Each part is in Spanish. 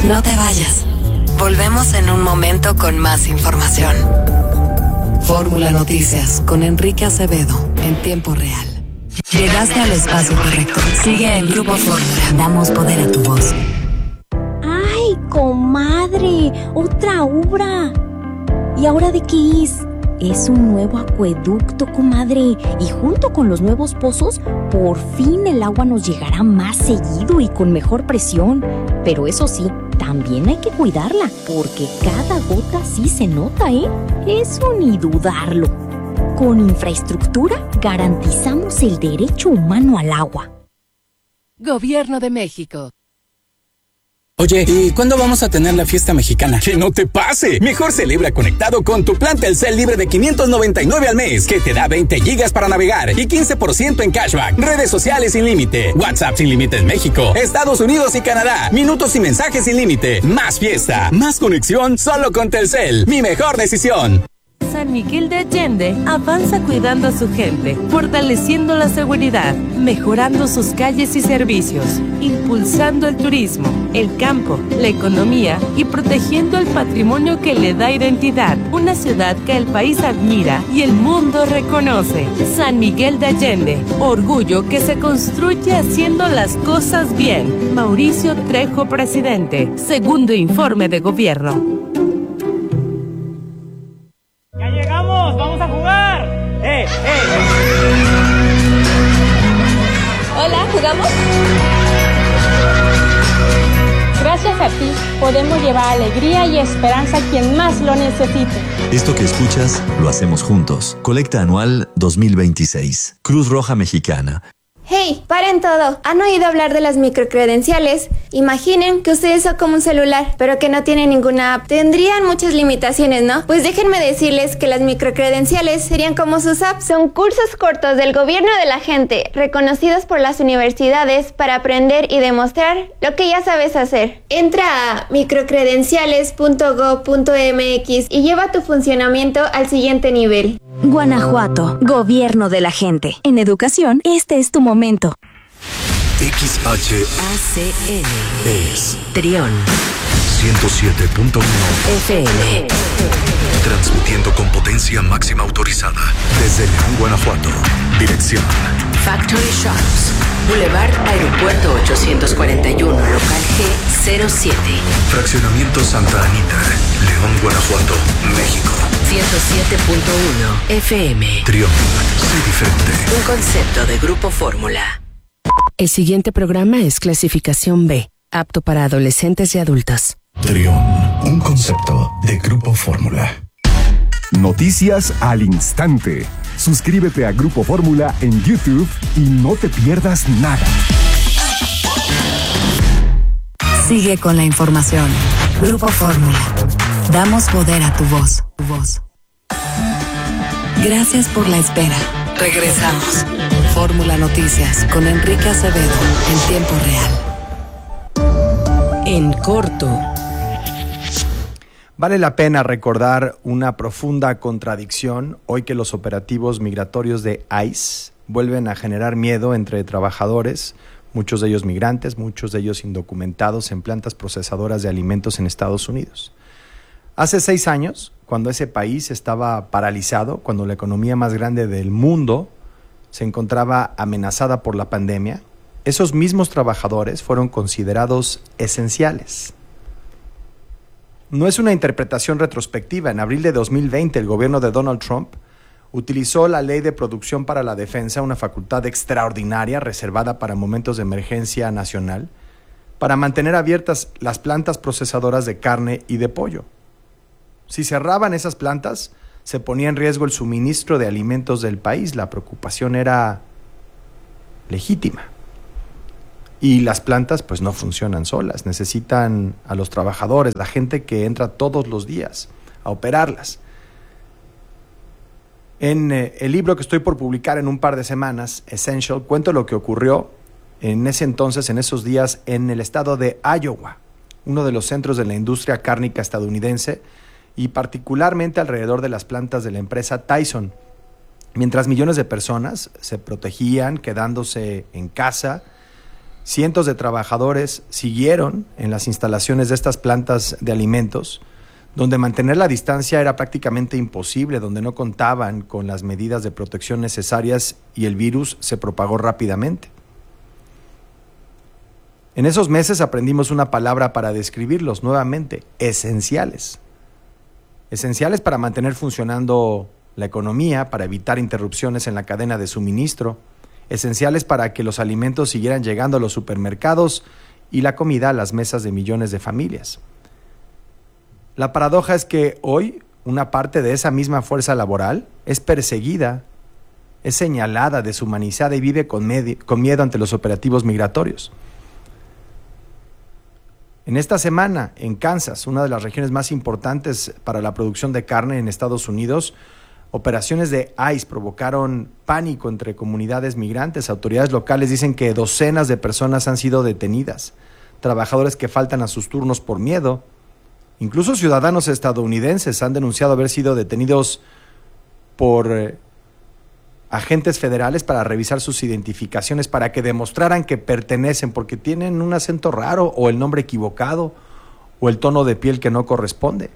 No te vayas. Volvemos en un momento con más información. Fórmula Noticias con Enrique Acevedo en tiempo real. Llegaste al espacio correcto. Sigue en Grupo Fórmula. Damos poder a tu voz. ¡Ay, comadre! ¡Otra obra! ¿Y ahora de qué es? Es un nuevo acueducto, comadre. Y junto con los nuevos pozos, por fin el agua nos llegará más seguido y con mejor presión. Pero eso sí, también hay que cuidarla, porque cada gota sí se nota, ¿eh? Eso ni dudarlo. Con infraestructura garantizamos el derecho humano al agua. Gobierno de México. Oye, ¿y cuándo vamos a tener la fiesta mexicana? ¡Que no te pase! Mejor celebra conectado con tu plan Telcel libre de 599 al mes, que te da 20 gigas para navegar y 15% en cashback. Redes sociales sin límite, WhatsApp sin límite en México, Estados Unidos y Canadá, minutos y mensajes sin límite. Más fiesta, más conexión solo con Telcel. Mi mejor decisión. San Miguel de Allende avanza cuidando a su gente, fortaleciendo la seguridad, mejorando sus calles y servicios, impulsando el turismo, el campo, la economía y protegiendo el patrimonio que le da identidad. Una ciudad que el país admira y el mundo reconoce. San Miguel de Allende, orgullo que se construye haciendo las cosas bien. Mauricio Trejo, presidente. Segundo informe de gobierno. ¡Vamos a jugar! Hola, ¿jugamos? Gracias a ti, podemos llevar alegría y esperanza a quien más lo necesite. Esto que escuchas, lo hacemos juntos. Colecta Anual 2026. Cruz Roja Mexicana. ¡Hey! ¡Paren todo! ¿Han oído hablar de las microcredenciales? Imaginen que ustedes son como un celular, pero que no tienen ninguna app. Tendrían muchas limitaciones, ¿no? Pues déjenme decirles que las microcredenciales serían como sus apps. Son cursos cortos del gobierno de la gente, reconocidos por las universidades para aprender y demostrar lo que ya sabes hacer. Entra a microcredenciales.gov.mx y lleva tu funcionamiento al siguiente nivel. Guanajuato, gobierno de la gente. En educación, este es tu momento. XHACN es Trión 107.1 FM. Transmitiendo con potencia máxima autorizada desde León, Guanajuato. Dirección Factory Shops, Boulevard Aeropuerto 841, local G07. Fraccionamiento Santa Anita, León, Guanajuato, México. 107.1 FM. Trión, sé diferente. Un concepto de Grupo Fórmula. El siguiente programa es clasificación B, apto para adolescentes y adultos. Trión, un concepto de Grupo Fórmula. Noticias al instante. Suscríbete a Grupo Fórmula en YouTube y no te pierdas nada. Sigue con la información. Grupo Fórmula. Damos poder a tu voz. Gracias por la espera. Regresamos. Fórmula Noticias con Enrique Acevedo en tiempo real. En corto. Vale la pena recordar una profunda contradicción hoy que los operativos migratorios de ICE vuelven a generar miedo entre trabajadores, muchos de ellos migrantes, muchos de ellos indocumentados en plantas procesadoras de alimentos en Estados Unidos. Hace 6 años, cuando ese país estaba paralizado, cuando la economía más grande del mundo se encontraba amenazada por la pandemia, esos mismos trabajadores fueron considerados esenciales. No es una interpretación retrospectiva. En abril de 2020, el gobierno de Donald Trump utilizó la Ley de Producción para la Defensa, una facultad extraordinaria reservada para momentos de emergencia nacional, para mantener abiertas las plantas procesadoras de carne y de pollo. Si cerraban esas plantas, se ponía en riesgo el suministro de alimentos del país. La preocupación era legítima. Y las plantas pues no funcionan solas, necesitan a los trabajadores, la gente que entra todos los días a operarlas. En el libro que estoy por publicar en un par de semanas, Essential, cuento lo que ocurrió en ese entonces, en esos días, en el estado de Iowa, uno de los centros de la industria cárnica estadounidense, y particularmente alrededor de las plantas de la empresa Tyson. Mientras millones de personas se protegían quedándose en casa, Cientos de trabajadores siguieron en las instalaciones de estas plantas de alimentos, donde mantener la distancia era prácticamente imposible, donde no contaban con las medidas de protección necesarias y el virus se propagó rápidamente. En esos meses aprendimos una palabra para describirlos nuevamente: esenciales. Esenciales para mantener funcionando la economía, para evitar interrupciones en la cadena de suministro, esenciales para que los alimentos siguieran llegando a los supermercados y la comida a las mesas de millones de familias. La paradoja es que hoy una parte de esa misma fuerza laboral es perseguida, es señalada, deshumanizada y vive con miedo ante los operativos migratorios. En esta semana, en Kansas, una de las regiones más importantes para la producción de carne en Estados Unidos, operaciones de ICE provocaron pánico entre comunidades migrantes. Autoridades locales dicen que docenas de personas han sido detenidas, trabajadores que faltan a sus turnos por miedo. Incluso ciudadanos estadounidenses han denunciado haber sido detenidos por agentes federales para revisar sus identificaciones, para que demostraran que pertenecen, porque tienen un acento raro o el nombre equivocado o el tono de piel que no corresponde.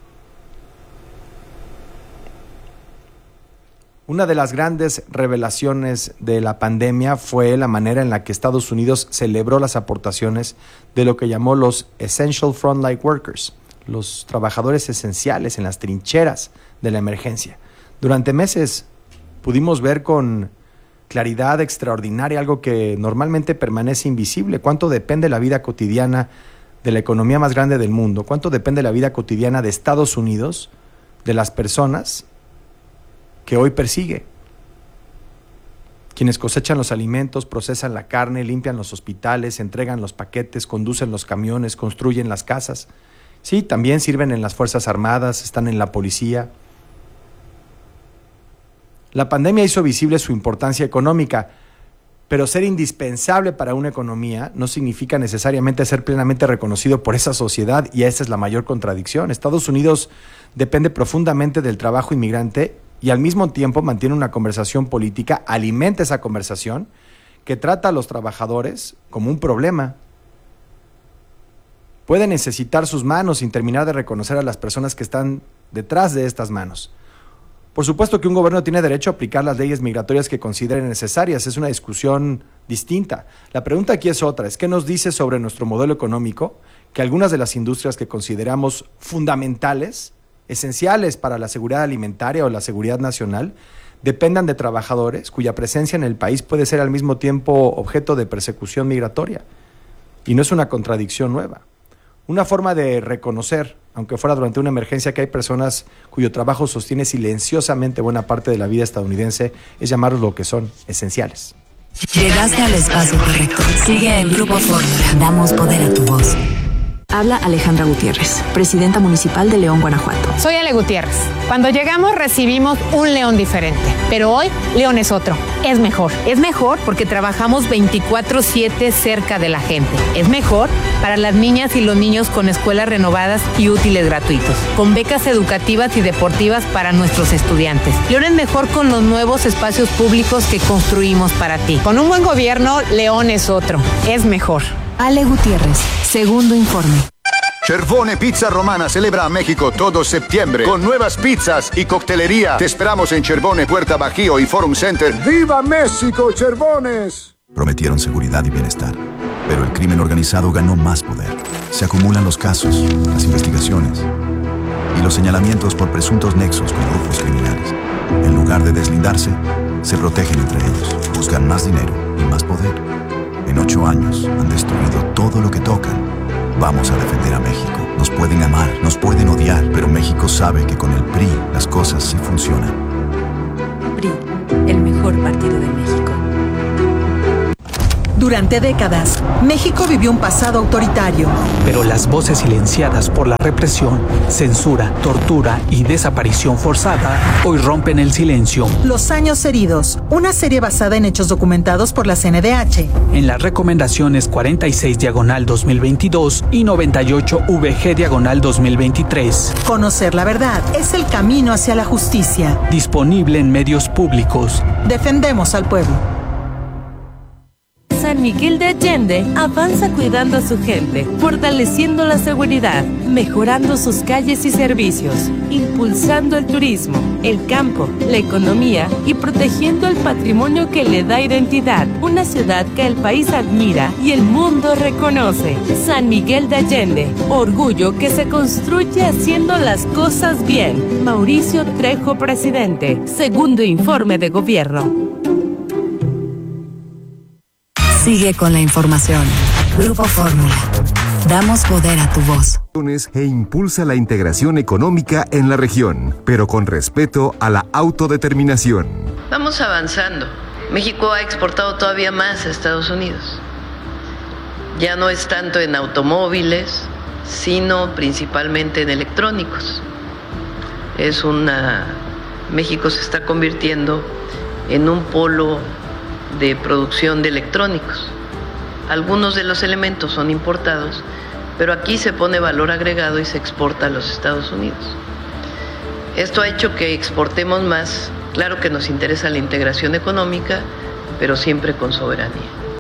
Una de las grandes revelaciones de la pandemia fue la manera en la que Estados Unidos celebró las aportaciones de lo que llamó los Essential Frontline Workers, los trabajadores esenciales en las trincheras de la emergencia. Durante meses pudimos ver con claridad extraordinaria algo que normalmente permanece invisible: cuánto depende la vida cotidiana de la economía más grande del mundo, cuánto depende la vida cotidiana de Estados Unidos, de las personas que hoy persigue. Quienes cosechan los alimentos, procesan la carne, limpian los hospitales, entregan los paquetes, conducen los camiones, construyen las casas. Sí, también sirven en las Fuerzas Armadas, están en la policía. La pandemia hizo visible su importancia económica, pero ser indispensable para una economía no significa necesariamente ser plenamente reconocido por esa sociedad, y esa es la mayor contradicción. Estados Unidos depende profundamente del trabajo inmigrante y al mismo tiempo mantiene una conversación política, alimenta esa conversación, que trata a los trabajadores como un problema. Puede necesitar sus manos sin terminar de reconocer a las personas que están detrás de estas manos. Por supuesto que un gobierno tiene derecho a aplicar las leyes migratorias que considere necesarias. Es una discusión distinta. La pregunta aquí es otra: ¿qué nos dice sobre nuestro modelo económico que algunas de las industrias que consideramos fundamentales, esenciales para la seguridad alimentaria o la seguridad nacional, dependan de trabajadores cuya presencia en el país puede ser al mismo tiempo objeto de persecución migratoria? Y no es una contradicción nueva. Una forma de reconocer, aunque fuera durante una emergencia, que hay personas cuyo trabajo sostiene silenciosamente buena parte de la vida estadounidense, es llamarlos lo que son: esenciales. Llegaste al espacio correcto. Sigue en Grupo Fórmula. Damos poder a tu voz. Habla Alejandra Gutiérrez, presidenta municipal de León, Guanajuato. Soy Ale Gutiérrez. Cuando llegamos recibimos un León diferente, pero hoy León es otro. Es mejor. Es mejor porque trabajamos 24/7 cerca de la gente. Es mejor para las niñas y los niños con escuelas renovadas y útiles gratuitos, con becas educativas y deportivas para nuestros estudiantes. León es mejor con los nuevos espacios públicos que construimos para ti. Con un buen gobierno, León es otro. Es mejor. Ale Gutiérrez, segundo informe. Cervone Pizza Romana celebra a México todo septiembre con nuevas pizzas y coctelería. Te esperamos en Cervone, Puerta Bajío y Forum Center. ¡Viva México, Cervones! Prometieron seguridad y bienestar, pero el crimen organizado ganó más poder. Se acumulan los casos, las investigaciones y los señalamientos por presuntos nexos con grupos criminales. En lugar de deslindarse, se protegen entre ellos, buscan más dinero y más poder. En 8 años han destruido todo lo que tocan. Vamos a defender a México. Nos pueden amar, nos pueden odiar, pero México sabe que con el PRI las cosas sí funcionan. PRI, el mejor partido de México. Durante décadas, México vivió un pasado autoritario. Pero las voces silenciadas por la represión, censura, tortura y desaparición forzada hoy rompen el silencio. Los años heridos, una serie basada en hechos documentados por la CNDH. En las recomendaciones 46/2022 y 98/VG/2023. Conocer la verdad es el camino hacia la justicia. Disponible en medios públicos. Defendemos al pueblo. Miguel de Allende avanza cuidando a su gente, fortaleciendo la seguridad, mejorando sus calles y servicios, impulsando el turismo, el campo, la economía y protegiendo el patrimonio que le da identidad. Una ciudad que el país admira y el mundo reconoce. San Miguel de Allende, orgullo que se construye haciendo las cosas bien. Mauricio Trejo, presidente. Segundo informe de gobierno. Sigue con la información. Grupo Fórmula. Damos poder a tu voz. E impulsa la integración económica en la región, pero con respeto a la autodeterminación. Vamos avanzando. México ha exportado todavía más a Estados Unidos. Ya no es tanto en automóviles, sino principalmente en electrónicos. México se está convirtiendo en un polo de producción de electrónicos. Algunos de los elementos son importados, pero aquí se pone valor agregado y se exporta a los Estados Unidos. Esto ha hecho que exportemos más. Claro que nos interesa la integración económica, pero siempre con soberanía.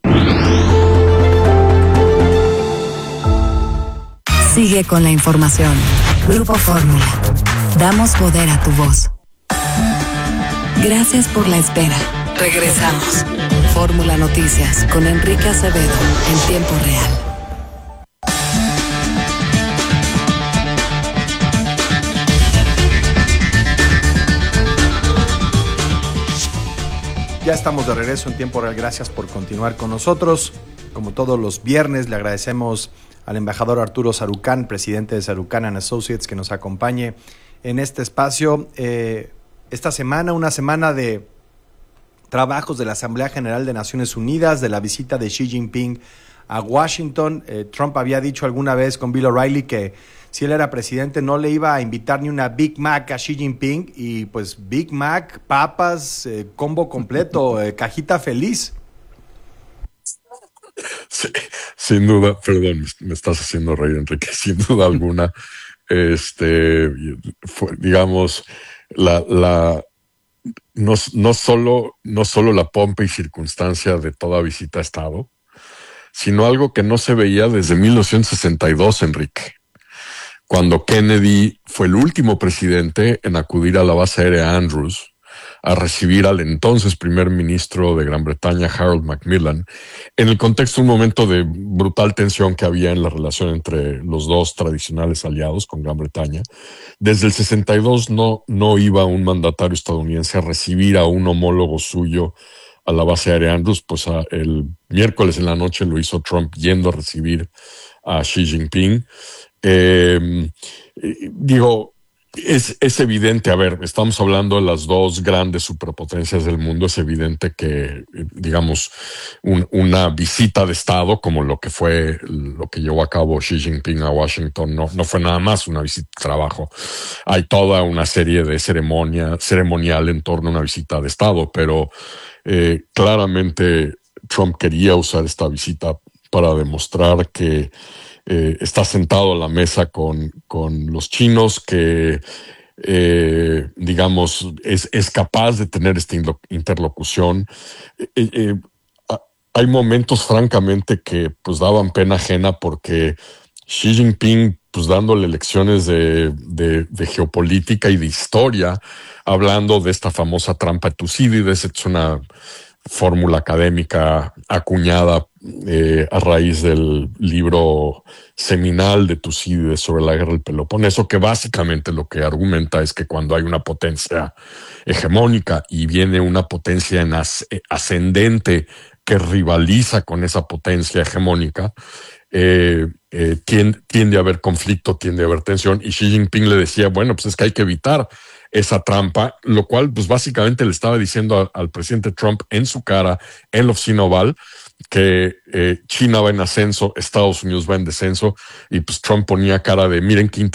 Sigue con la información. Grupo Fórmula. Damos poder a tu voz. Gracias por la espera. Regresamos. Fórmula Noticias con Enrique Acevedo en tiempo real. Ya estamos de regreso en tiempo real. Gracias por continuar con nosotros. Como todos los viernes, le agradecemos al embajador Arturo Sarucán, presidente de Sarucán & Associates, que nos acompañe en este espacio. Esta semana, una semana de trabajos de la Asamblea General de Naciones Unidas, de la visita de Xi Jinping a Washington. Trump había dicho alguna vez con Bill O'Reilly que si él era presidente no le iba a invitar ni una Big Mac a Xi Jinping, y pues Big Mac, papas, combo completo, cajita feliz. Sí, sin duda, perdón, me estás haciendo reír, Enrique, sin duda alguna, digamos, no solo la pompa y circunstancia de toda visita a Estado, sino algo que no se veía desde 1962, Enrique, cuando Kennedy fue el último presidente en acudir a la base aérea Andrews a recibir al entonces primer ministro de Gran Bretaña, Harold Macmillan, en el contexto de un momento de brutal tensión que había en la relación entre los dos tradicionales aliados con Gran Bretaña. Desde el 62 no iba un mandatario estadounidense a recibir a un homólogo suyo a la base aérea Andrews. Pues el miércoles en la noche lo hizo Trump yendo a recibir a Xi Jinping. Es evidente, estamos hablando de las dos grandes superpotencias del mundo. Es evidente que, digamos, una visita de Estado como lo que llevó a cabo Xi Jinping a Washington no fue nada más una visita de trabajo. Hay toda una serie de ceremonial en torno a una visita de Estado, pero claramente Trump quería usar esta visita para demostrar que está sentado a la mesa con los chinos, que digamos es capaz de tener esta interlocución. Hay momentos francamente que pues daban pena ajena, porque Xi Jinping pues dándole lecciones de geopolítica y de historia, hablando de esta famosa trampa de Tucídides. Es una fórmula académica acuñada a raíz del libro seminal de Tucídides sobre la guerra del Peloponeso, que básicamente lo que argumenta es que cuando hay una potencia hegemónica y viene una potencia ascendente que rivaliza con esa potencia hegemónica, tiende a haber conflicto, tiende a haber tensión, y Xi Jinping le decía, bueno, pues es que hay que evitar esa trampa, lo cual pues básicamente le estaba diciendo al presidente Trump en su cara, en la oficina oval, que China va en ascenso, Estados Unidos va en descenso, y pues Trump ponía cara de miren qué